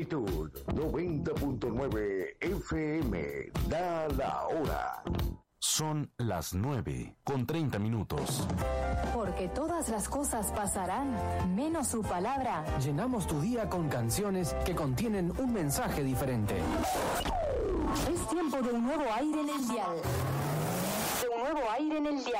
Plenitud 90.9 FM. Da la hora. Son las 9:30. Porque todas las cosas pasarán, menos su palabra. Llenamos tu día con canciones que contienen un mensaje diferente. Es tiempo de un nuevo aire en el dial.